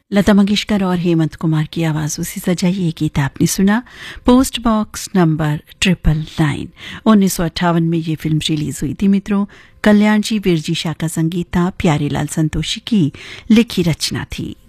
लता मंगेशकर और हेमंत कुमार की आवाजों से सजा ये गीत आपने सुना। Post box number 999। 1958 में ये फिल्म रिलीज हुई थी मित्रों। कल्याण जी विरजी शाह का संगीत था, प्यारेलाल संतोषी की लिखी रचना थी।